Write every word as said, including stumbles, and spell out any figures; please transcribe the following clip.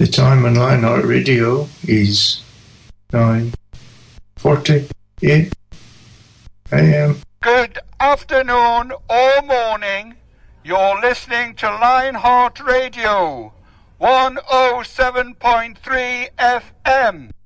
The time on Lionheart Radio is nine forty-eight a m. Good afternoon or morning. You're listening to Lionheart Radio, one oh seven point three F M.